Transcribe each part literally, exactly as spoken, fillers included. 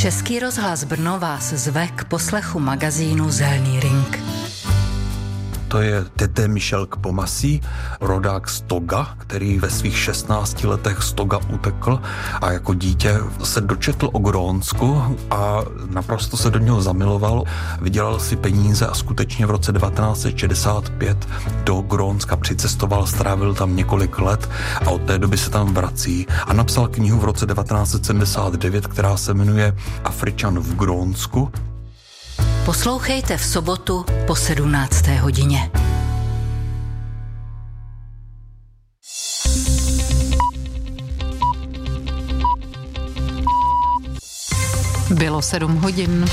Český rozhlas Brno vás zve k poslechu magazínu Zelný ring. To je Tete Michel Kpomasí, rodák z Toga, který ve svých šestnácti letech z Toga utekl a jako dítě se dočetl o Grónsku a naprosto se do něho zamiloval. Vydělal si peníze a skutečně v roce devatenáct set šedesát pět do Grónska přicestoval, strávil tam několik let a od té doby se tam vrací a napsal knihu v roce devatenáct set sedmdesát devět, která se jmenuje Afričan v Grónsku. Poslouchejte v sobotu po sedmnácté hodině. Bylo sedm hodin.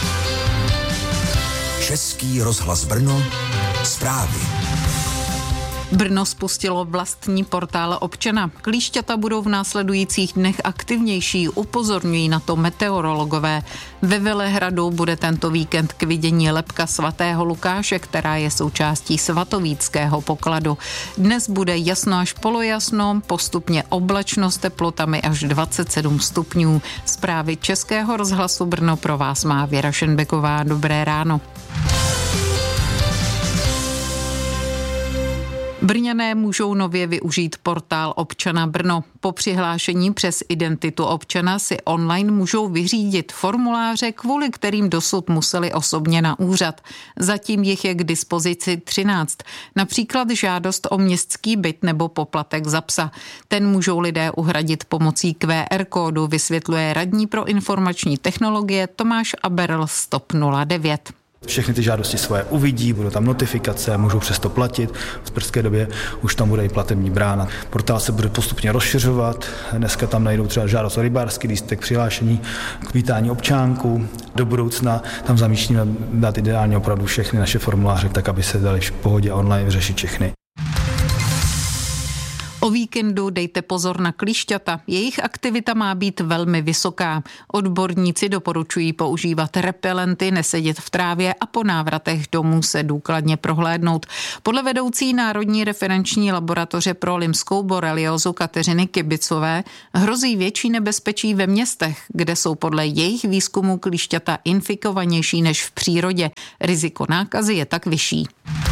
Český rozhlas Brno, zprávy. Brno spustilo vlastní portál občana. Klíšťata budou v následujících dnech aktivnější, upozorňují na to meteorologové. Ve Velehradu bude tento víkend k vidění lebka svatého Lukáše, která je součástí svatovíckého pokladu. Dnes bude jasno až polojasno, postupně oblačno s teplotami až dvacet sedm stupňů. Zprávy Českého rozhlasu Brno pro vás má Věra Šenbeková. Dobré ráno. Brňané můžou nově využít portál občana Brno. Po přihlášení přes identitu občana si online můžou vyřídit formuláře, kvůli kterým dosud museli osobně na úřad. Zatím jich je k dispozici třináct. Například žádost o městský byt nebo poplatek za psa. Ten můžou lidé uhradit pomocí Q R kódu, vysvětluje radní pro informační technologie Tomáš Aberl z TOP nula devět. Všechny ty žádosti svoje uvidí, budou tam notifikace, můžou přesto platit. V brzké době už tam bude i platební brána. Portál se bude postupně rozšiřovat. Dneska tam najdou třeba žádost o rybářský lístek, přihlášení k vítání občánku. Do budoucna tam zamýšlíme dát ideálně opravdu všechny naše formuláře, tak aby se dali v pohodě online řešit všechny. O víkendu dejte pozor na klíšťata. Jejich aktivita má být velmi vysoká. Odborníci doporučují používat repelenty, nesedět v trávě a po návratech domů se důkladně prohlédnout. Podle vedoucí Národní referenční laboratoře pro limskou boreliózu Kateřiny Kibicové hrozí větší nebezpečí ve městech, kde jsou podle jejich výzkumů klíšťata infikovanější než v přírodě. Riziko nákazy je tak vyšší.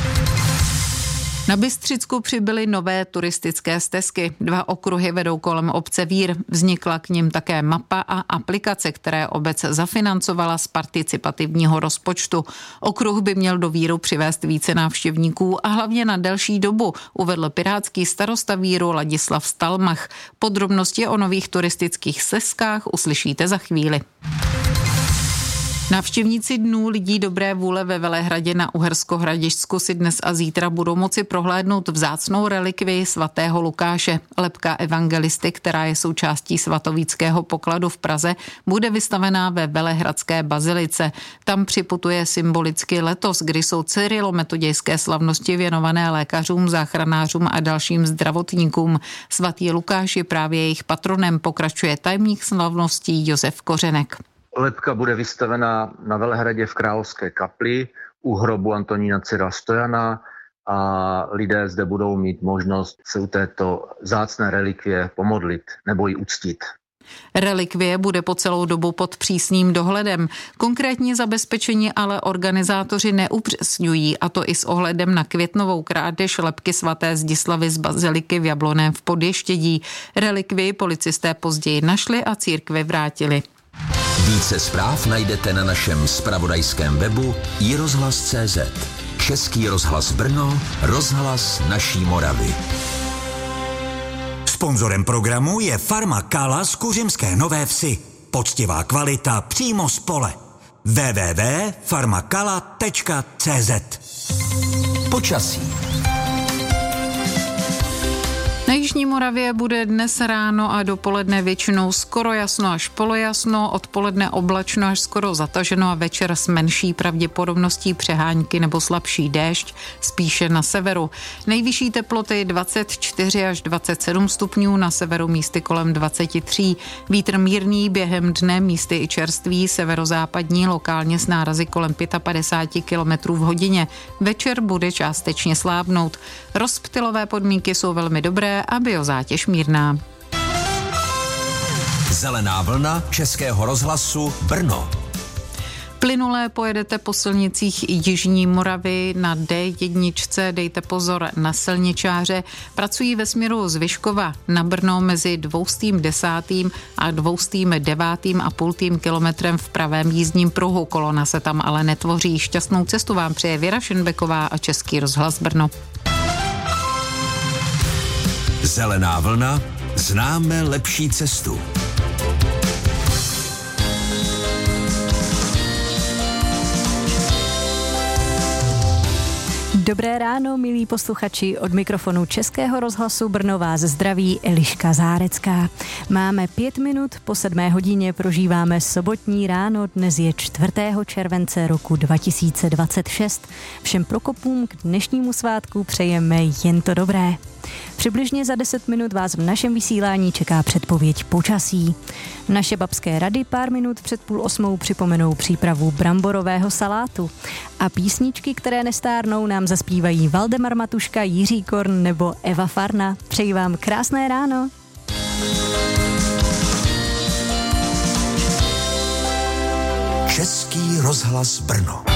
Na Bystřicku přibyly nové turistické stezky. Dva okruhy vedou kolem obce Vír. Vznikla k nim také mapa a aplikace, které obec zafinancovala z participativního rozpočtu. Okruh by měl do Víru přivést více návštěvníků a hlavně na delší dobu, uvedl pirátský starosta Víru Ladislav Stalmach. Podrobnosti o nových turistických stezkách uslyšíte za chvíli. Návštěvníci Dnů lidí dobré vůle ve Velehradě na Uhersko-Hradišťsku si dnes a zítra budou moci prohlédnout vzácnou relikvii svatého Lukáše. Lebka evangelisty, která je součástí svatovíckého pokladu v Praze, bude vystavená ve Velehradské bazilice. Tam připutuje symbolicky letos, kdy jsou cyrilometodějské slavnosti věnované lékařům, záchranářům a dalším zdravotníkům. Svatý Lukáš je právě jejich patronem, pokračuje tajemník slavností Josef Kořenek. Lebka bude vystavená na Velehradě v Královské kapli u hrobu Antonína Cyrila Stojana a lidé zde budou mít možnost se u této vzácné relikvie pomodlit nebo ji uctít. Relikvie bude po celou dobu pod přísným dohledem. Konkrétní zabezpečení ale organizátoři neupřesňují, a to i s ohledem na květnovou krádež lebky svaté Zdislavy z baziliky v Jablonném v Podještědí. Relikvii policisté později našli a církvi vrátili. Více zpráv najdete na našem zpravodajském webu i rozhlas tečka cé zet. Český rozhlas Brno, rozhlas naší Moravy. Sponzorem programu je Farma Kala z Kuřimské Nové Vsi. Poctivá kvalita přímo z pole. w w w tečka farmakala tečka cé zet. Počasí. Na jižní Moravě bude dnes ráno a dopoledne většinou skoro jasno až polojasno, odpoledne oblačno až skoro zataženo a večer s menší pravděpodobností přehánky nebo slabší déšť, spíše na severu. Nejvyšší teploty dvacet čtyři až dvacet sedm stupňů, na severu místy kolem dvacet tři. Vítr mírný, během dne místy i čerstvý, severozápadní, lokálně s nárazy kolem padesát pět kilometrů v hodině. Večer bude částečně slábnout. Rozptylové podmínky jsou velmi dobré a biozátěž mírná. Zelená vlna Českého rozhlasu Brno. Plynulé pojedete po silnicích Jižní Moravy na D jedna, dejte pozor na silničáře. Pracují ve směru z Vyškova na Brno mezi dvoustým desátým a dvoustým devátým a půltým kilometrem v pravém jízdním pruhu. Kolona se tam ale netvoří. Šťastnou cestu vám přeje Věra Šenbeková a Český rozhlas Brno. Zelená vlna, známe lepší cestu. Dobré ráno, milí posluchači, od mikrofonu Českého rozhlasu Brno vás zdraví Eliška Zárecká. Máme pět minut po sedmé hodině, prožíváme sobotní ráno, dnes je čtvrtého července roku dva tisíce dvacet šest. Všem prokopům k dnešnímu svátku přejeme jen to dobré. Přibližně za deset minut vás v našem vysílání čeká předpověď počasí. Naše babské rady pár minut před půl osmou připomenou přípravu bramborového salátu. A písničky, které nestárnou, nám zaspívají Valdemar Matuška, Jiří Korn nebo Eva Farna. Přeji vám krásné ráno. Český rozhlas Brno.